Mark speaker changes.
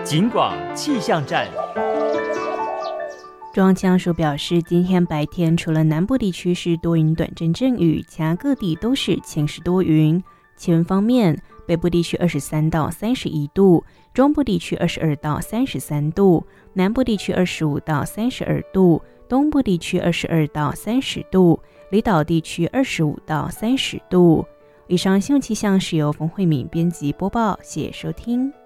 Speaker 1: 警广气象站。
Speaker 2: 中央气象署表示，今天白天除了南部地区是多云短阵阵雨，其他各地都是晴时多云。气温方面，北部地区23到31度，中部地区22到33度，南部地区25到32度，东部地区22到30度，离岛地区25到30度。以上新闻气象是由冯慧敏编辑播报，谢谢收听。